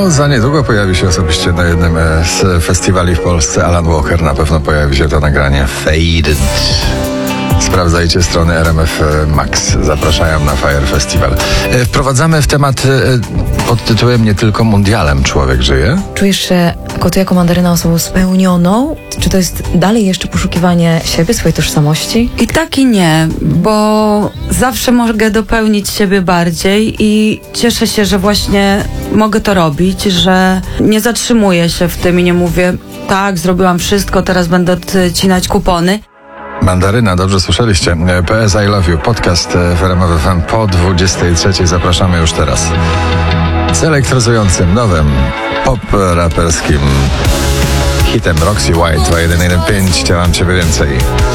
No, za niedługo pojawi się osobiście na jednym z festiwali w Polsce Alan Walker. Na pewno pojawi się to nagranie Faded. Sprawdzajcie strony RMF Max. Zapraszają na Fire Festival. Wprowadzamy w temat pod tytułem Nie tylko mundialem człowiek żyje. Czujesz się jako mandaryna osobą spełnioną? Czy to jest dalej jeszcze poszukiwanie siebie, swojej tożsamości? I tak i nie, bo zawsze mogę dopełnić siebie bardziej i cieszę się, że właśnie mogę to robić, że nie zatrzymuję się w tym i nie mówię, tak, zrobiłam wszystko, teraz będę odcinać kupony. Mandaryna, dobrze słyszeliście. PS I Love You, podcast w RMF FM po 23. Zapraszamy już teraz. Z elektryzującym, nowym, pop-raperskim hitem Roxy White 2115. Chciałam Ciebie więcej.